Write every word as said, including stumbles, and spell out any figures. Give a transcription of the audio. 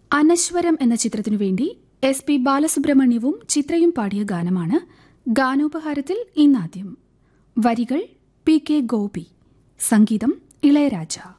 അനശ്വരം എന്ന ചിത്രത്തിനു വേണ്ടി എസ് പി ബാലസുബ്രഹ്മണ്യവും ചിത്രയും പാടിയ ഗാനമാണ് ഗാനോപഹാരത്തിൽ ഇന്നാദ്യം. വരികൾ പി കെ ഗോപി, സംഗീതം ഇളയരാജ.